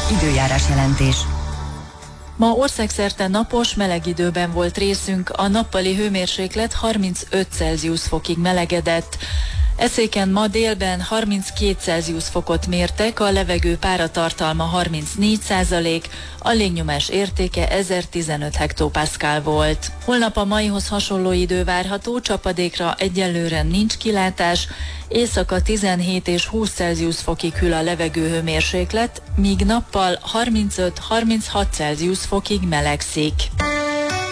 Időjárás jelentés. Ma országszerte napos, meleg időben volt részünk, a nappali hőmérséklet 35 Celsius fokig melegedett. Eszéken ma délben 32 Celsius fokot mértek, a levegő páratartalma 34%, a légnyomás értéke 1015 hektopaszkál volt. Holnap a maihoz hasonló idő várható, csapadékra egyelőre nincs kilátás, éjszaka 17 és 20 Celsius fokig hűl a levegő hőmérséklet, míg nappal 35-36 Celsius fokig melegszik.